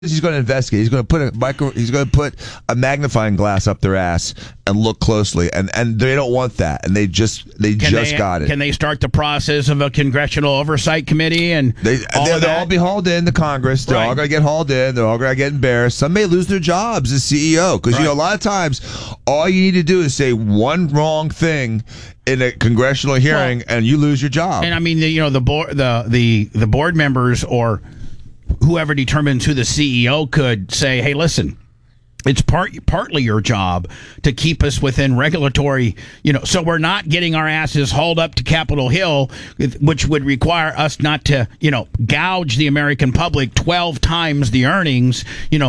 He's going to investigate. He's going to put a magnifying glass up their ass and look closely, and they don't want that, and they just got it. Can they start the process of a congressional oversight committee and they'll all be hauled into Congress? They're all going to get hauled in. They're all going to get embarrassed. Some may lose their jobs as CEO because a lot of times all you need to do is say one wrong thing in a congressional hearing, and you lose your job. And I mean, the board members or whoever determines who the CEO could say, hey, listen, it's partly your job to keep us within regulatory, so we're not getting our asses hauled up to Capitol Hill, which would require us not to, gouge the American public 12 times the earnings.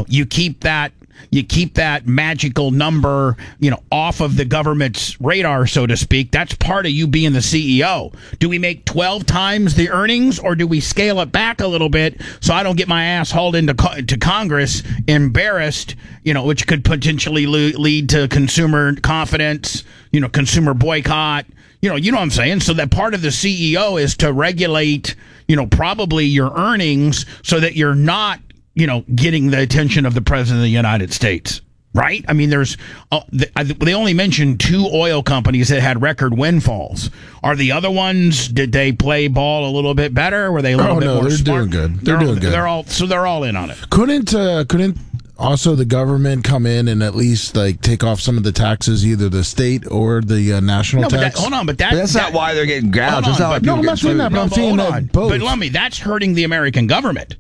You keep that magical number, off of the government's radar, so to speak. That's part of you being the CEO. Do we make 12 times the earnings, or do we scale it back a little bit so I don't get my ass hauled into Congress embarrassed, which could potentially lead to consumer confidence, consumer boycott. You know what I'm saying? So that part of the CEO is to regulate, probably your earnings so that you're not getting the attention of the president of the United States, right? I mean, they only mentioned 2 oil companies that had record windfalls. Are the other ones, did they play ball a little bit better? Were they a little bit more smart? Doing good. They're doing good. They're all in on it. Couldn't also the government come in and at least take off some of the taxes, either the state or the national tax? But that's not why they're getting gouged. I'm not saying that, but I'm saying that both. But Lummy, that's hurting the American government.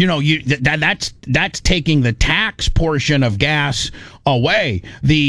That's taking the tax portion of gas away.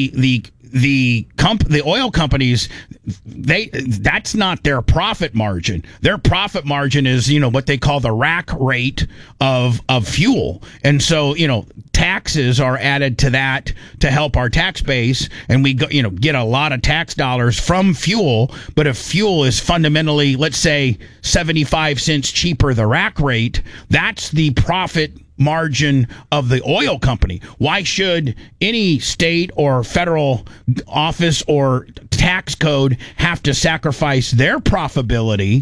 The oil companies, that's not their profit margin. Their profit margin is what they call the rack rate of fuel, and so taxes are added to that to help our tax base, and we get a lot of tax dollars from fuel. But if fuel is fundamentally, let's say, 75 cents cheaper, the rack rate, that's the profit margin of the oil company. Why should any state or federal office or tax code have to sacrifice their profitability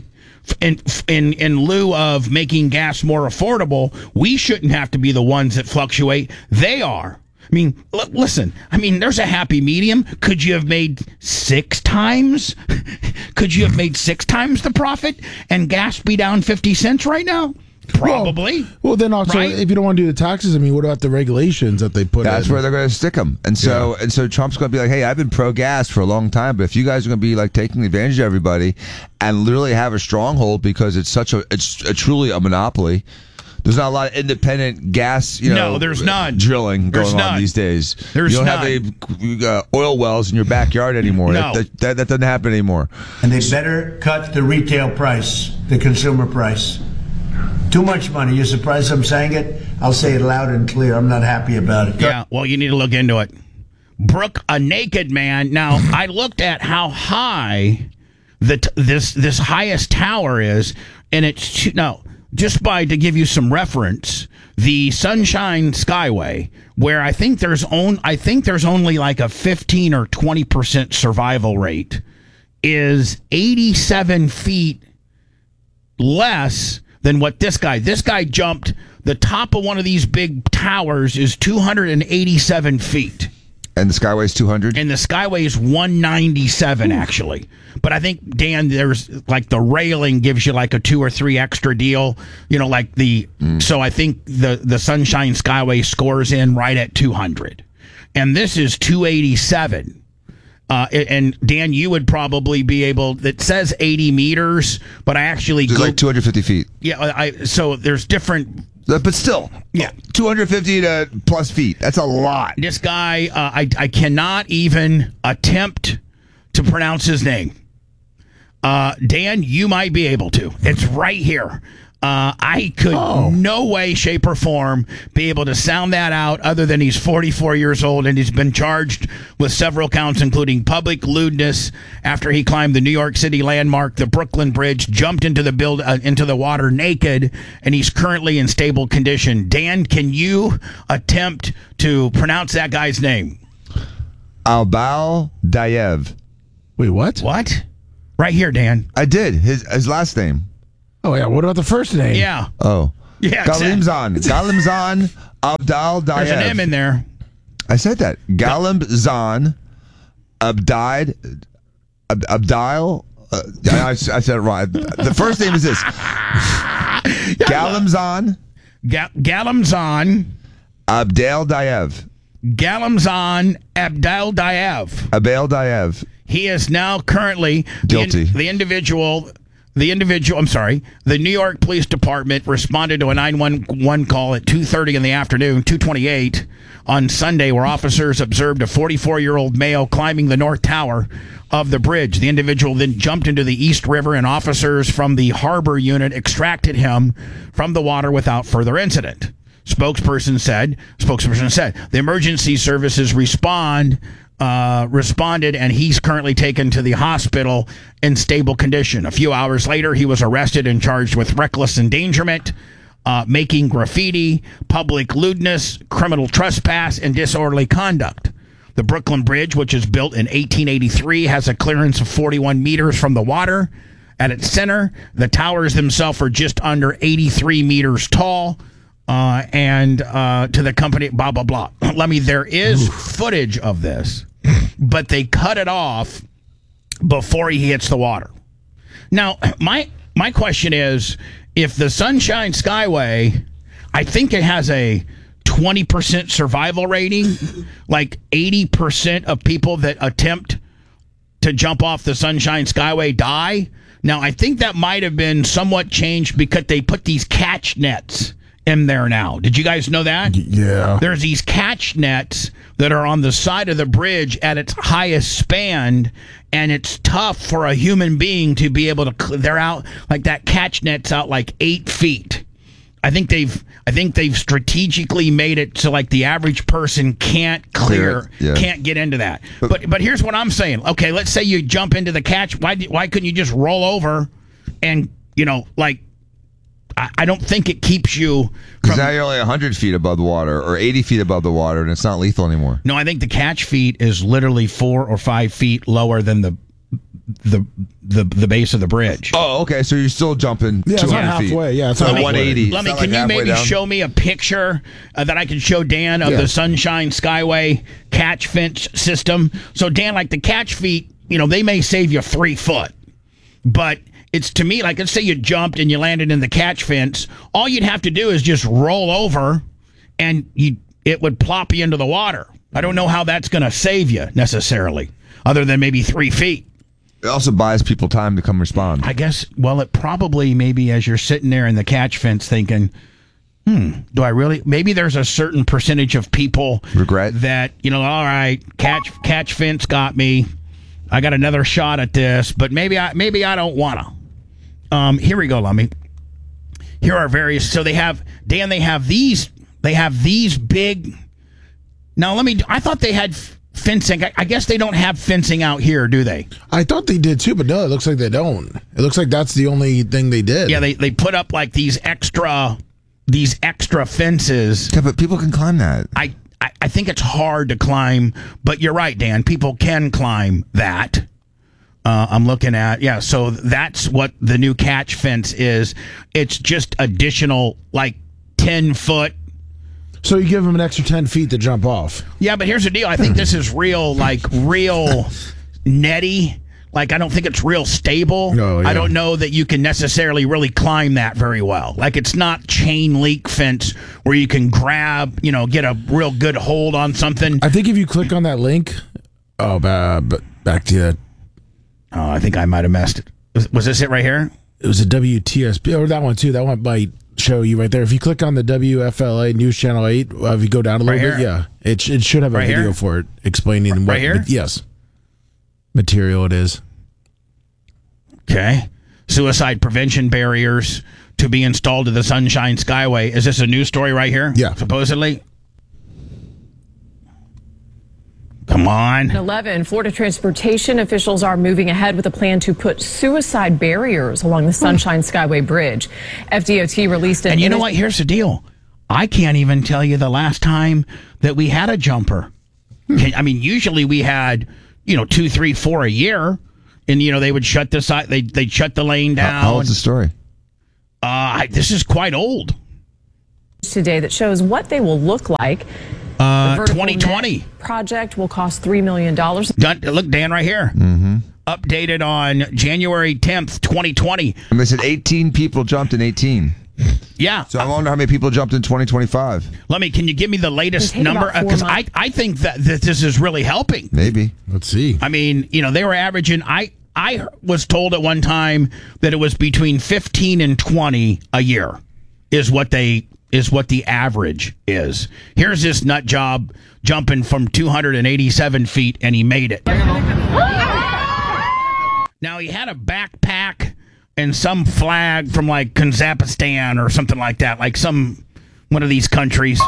in lieu of making gas more affordable? We shouldn't have to be the ones that fluctuate. They are. I mean, listen, there's a happy medium. Could you have made 6 times? Could you have made 6 times the profit and gas be down 50 cents right now? Probably. Well, then also, right? If you don't want to do the taxes, what about the regulations that they put in? That's where they're going to stick them. And so Trump's going to be like, hey, I've been pro-gas for a long time, but if you guys are going to be taking advantage of everybody and literally have a stronghold because it's truly a monopoly. There's not a lot of independent gas, no, there's none. Drilling going on these days. There's you don't none. have oil wells in your backyard anymore. No. That doesn't happen anymore. And they better cut the retail price, the consumer price. Too much money. You're surprised I'm saying it? I'll say it loud and clear. I'm not happy about it. Yeah, well, you need to look into it. Brooke, a naked man. Now, I looked at how high this highest tower is, and it's to give you some reference, the Sunshine Skyway, where I think there's only like a 15 or 20% survival rate, is 87 feet less than what this guy jumped. The top of one of these big towers is 287 feet. And the Skyway's 200? And the Skyway's 197, actually. But I think, Dan, there's the railing gives you a 2 or 3 extra deal. So I think the Sunshine Skyway scores in right at 200. And this is 287. And Dan, you would probably be able. It says 80 meters, but I actually it's 250 feet. Yeah, so there's different. But still, 250 to plus feet. That's a lot. This guy, I cannot even attempt to pronounce his name. Dan, you might be able to. It's right here. I could no way, shape, or form be able to sound that out other than he's 44 years old and he's been charged with several counts, including public lewdness after he climbed the New York City landmark, the Brooklyn Bridge, jumped into the water naked, and he's currently in stable condition. Dan, can you attempt to pronounce that guy's name? Albal Dayev. Wait, what? What? Right here, Dan. I did. His last name. Oh, yeah. What about the first name? Yeah. Oh. Yeah, Galimzan Abdal Dayev. There's an M in there. I said that. Galimzan Abdal. I said it wrong. The first name is this. Galimzan. Galimzan. Abdel Dayev. Galimzan Abdel Dayev. Abel Dayev. He is now currently guilty. The New York Police Department responded to a 911 call at 2:30 in the afternoon, 2:28 on Sunday, where officers observed a 44-year-old male climbing the north tower of the bridge. The individual then jumped into the East River, and officers from the harbor unit extracted him from the water without further incident. Spokesperson said the emergency services responded, and he's currently taken to the hospital in stable condition. A few hours later, he was arrested and charged with reckless endangerment, making graffiti, public lewdness, criminal trespass, and disorderly conduct. The Brooklyn Bridge, which was built in 1883, has a clearance of 41 meters from the water. At its center, the towers themselves are just under 83 meters tall. And to the company, blah, blah, blah. There is footage of this, but they cut it off before he hits the water. Now, my question is, if the Sunshine Skyway, I think it has a 20% survival rating, like 80% of people that attempt to jump off the Sunshine Skyway die. Now, I think that might have been somewhat changed because they put these catch nets in there now. Did you guys know that? Yeah. There's these catch nets that are on the side of the bridge at its highest span, and it's tough for a human being to be able to. They're out like that. Catch net's out like 8 feet. I think they've strategically made it so like the average person can't can't get into that. But here's what I'm saying. Okay, let's say you jump into the catch. Why couldn't you just roll over and I don't think it keeps you. Because now you're only 100 feet above the water or 80 feet above the water, and it's not lethal anymore. No, I think the catch feet is literally 4 or 5 feet lower than the base of the bridge. Oh, okay. So you're still jumping 200 it's not feet. halfway. Yeah, it's so not 180. Let me. Can you maybe show me a picture that I can show Dan of the Sunshine Skyway catch fence system? So Dan, like the catch feet, they may save you 3 foot, but it's to me like, let's say you jumped and you landed in the catch fence. All you'd have to do is just roll over, and it would plop you into the water. I don't know how that's going to save you necessarily, other than maybe 3 feet. It also buys people time to come respond. I guess, well, it probably maybe as you're sitting there in the catch fence thinking, do I really? Maybe there's a certain percentage of people regret that, all right, catch fence got me. I got another shot at this, but maybe I don't want to. Here we go, Lummy. Here are various. So they have these big. Now I thought they had fencing. I guess they don't have fencing out here, do they? I thought they did too, but no, it looks like they don't. It looks like that's the only thing they did. Yeah, they put up like these extra fences. Yeah, but people can climb that. I think it's hard to climb, but you're right, Dan. People can climb that. I'm looking at, so that's what the new catch fence is. It's just additional, like 10 foot. So you give them an extra 10 feet to jump off. Yeah, but here's the deal. I think this is real netty. Like, I don't think it's real stable. No, yeah. I don't know that you can necessarily really climb that very well. Like, it's not chain link fence where you can grab, get a real good hold on something. I think if you click on that link, back to you. Oh, I think I might have messed it. Was this it right here? It was a WTSP, or that one too. That one might show you right there. If you click on the WFLA News Channel 8, if you go down a little bit, it should have a video for it explaining what. Here? Yes. Material it is. Okay. Suicide prevention barriers to be installed to the Sunshine Skyway. Is this a news story right here? Yeah. Supposedly? Come on. 11, Florida transportation officials are moving ahead with a plan to put suicide barriers along the Sunshine Skyway Bridge. FDOT released an... And you know what? Here's the deal. I can't even tell you the last time that we had a jumper. I mean, usually we had, 2, 3, 4 a year. And, they would shut the side. They'd shut the lane down. How old's the story? This is quite old. today that shows what they will look like. 2020 project will cost $3 million. Look, Dan, right here. Updated on January 10th, 2020. And they said 18 people jumped in 18. Yeah. So I wonder how many people jumped in 2025. Can you give me the latest number? Because I think that this is really helping. Maybe. Let's see. I mean, they were averaging, I was told at one time that it was between 15 and 20 a year is what the average is. Here's this nut job jumping from 287 feet, and he made it. Now, he had a backpack and some flag from, like, Kazakhstan or something like that, like one of these countries.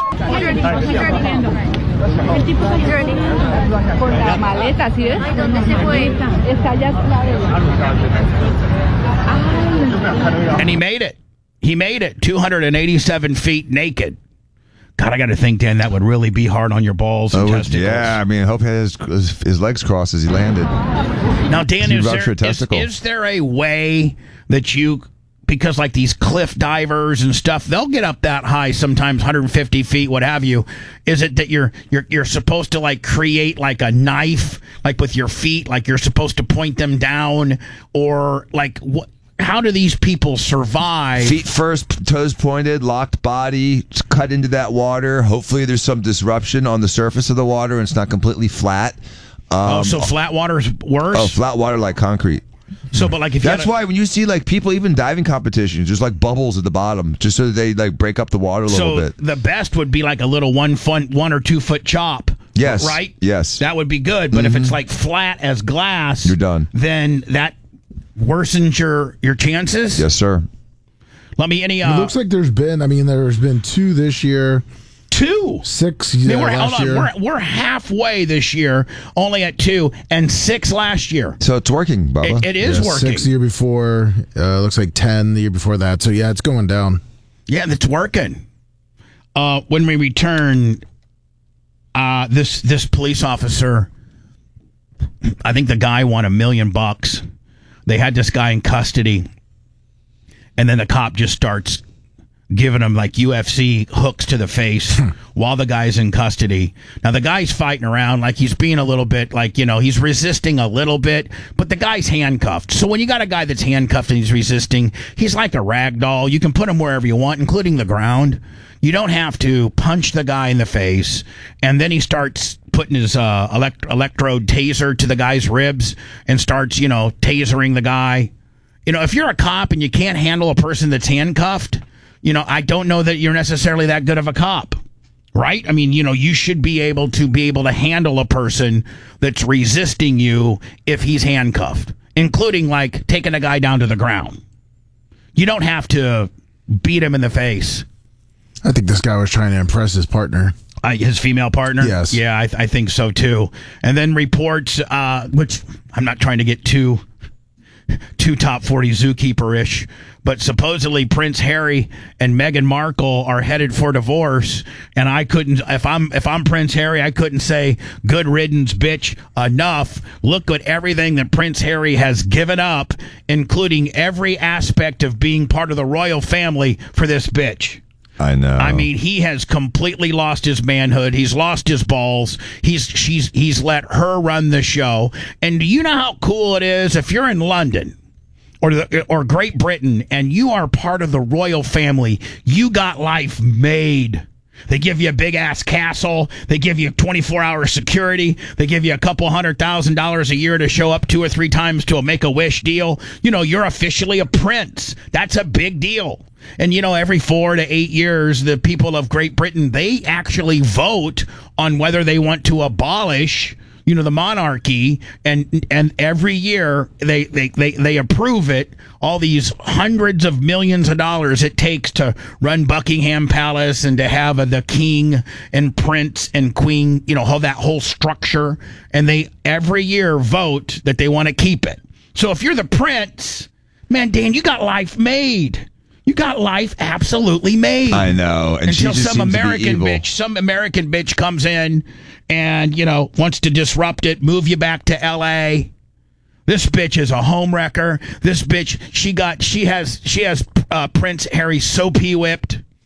And he made it. He made it 287 feet naked. God, I got to think, Dan, that would really be hard on your balls and testicles. Yeah, I mean, I hope he had his legs crossed as he landed. Now, Dan, is there a way that because like these cliff divers and stuff, they'll get up that high, sometimes 150 feet, what have you. Is it that you're supposed to like create like a knife, like with your feet, like you're supposed to point them down, or like what? How do these people survive? Feet first, toes pointed, locked body, cut into that water. Hopefully there's some disruption on the surface of the water and it's not completely flat. So flat water is worse? Oh, flat water like concrete. So, but like if that's why when you see like people, even diving competitions, there's like bubbles at the bottom just so that they like break up the water a little bit. The best would be like a little 1 or 2 foot chop. Yes. Right? Yes. That would be good. But if it's like flat as glass, you're done. Then that worsens your chances. Yes, sir. It looks like there's been 2 this year. 2? 6 last year. We're halfway this year, only at 2, and 6 last year. So it's working, Bubba. It is working. 6 the year before. Looks like 10 the year before that. So yeah, it's going down. Yeah, it's working. When we return, this police officer, I think the guy won $1 million. They had this guy in custody, and then the cop just starts giving him like UFC hooks to the face while the guy's in custody. Now the guy's fighting around, like he's being a little bit like, he's resisting a little bit, but the guy's handcuffed. So when you got a guy that's handcuffed and he's resisting, he's like a rag doll. You can put him wherever you want, including the ground. You don't have to punch the guy in the face. And then he starts putting his electrode taser to the guy's ribs and starts, tasering the guy. If you're a cop and you can't handle a person that's handcuffed, I don't know that you're necessarily that good of a cop, right? I mean, you should be able to handle a person that's resisting you if he's handcuffed, including like taking a guy down to the ground. You don't have to beat him in the face. I think this guy was trying to impress his partner. His female partner? Yes. Yeah, I think so too. And then reports, which I'm not trying to get too top 40 zookeeper-ish, but supposedly Prince Harry and Meghan Markle are headed for divorce, and I couldn't, if I'm Prince Harry, I couldn't say good riddance, bitch, enough. Look at everything that Prince Harry has given up, including every aspect of being part of the royal family for this bitch. I know. I mean, he has completely lost his manhood. He's lost his balls. He's let her run the show. And do you know how cool it is if you're in London or Great Britain and you are part of the royal family? You got life made. They give you a big ass castle. They give you 24-hour security. They give you a couple $100,000 a year to show up 2 or 3 times to a Make-A-Wish deal. You're officially a prince. That's a big deal. And, every 4 to 8 years, the people of Great Britain, they actually vote on whether they want to abolish, the monarchy. And every year they approve it. All these hundreds of millions of dollars it takes to run Buckingham Palace and to have the king and prince and queen, that whole structure. And they every year vote that they want to keep it. So if you're the prince, man, Dan, you got life made. You got life absolutely made. I know. And until she just some American bitch comes in and, wants to disrupt it, move you back to LA. This bitch is a homewrecker. This bitch, she has Prince Harry so pee-whipped.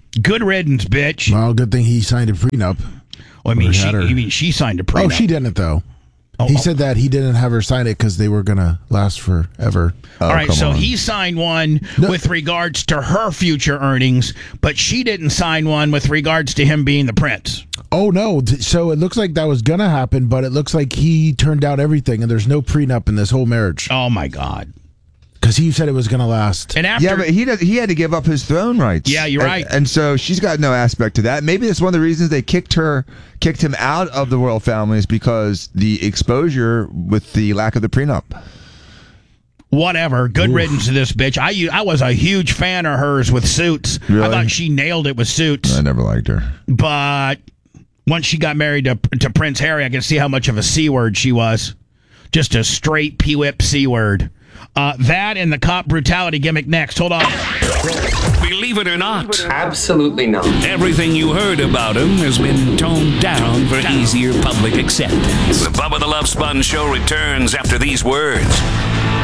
Good riddance, bitch. Well, good thing he signed a prenup. Well, she signed a prenup. Oh, she didn't, though. He said that he didn't have her sign it because they were going to last forever. All right, so he signed one with regards to her future earnings, but she didn't sign one with regards to him being the prince. Oh, no. So it looks like that was going to happen, but it looks like he turned down everything, and there's no prenup in this whole marriage. Oh, my God. Because he said it was going to last. And after, yeah, but he had to give up his throne rights. Yeah, you're right. And so she's got no aspect to that. Maybe that's one of the reasons they kicked him out of the royal family is because the exposure with the lack of the prenup. Whatever. Good riddance to this bitch. I was a huge fan of hers with Suits. Really? I thought she nailed it with Suits. I never liked her. But once she got married to Prince Harry, I could see how much of a C-word she was. Just a straight P-whip C-word. That and the cop brutality gimmick next. Hold on. Believe it or not. Absolutely not. Everything you heard about him has been toned down for easier public acceptance. The Bubba the Love Sponge Show returns after these words.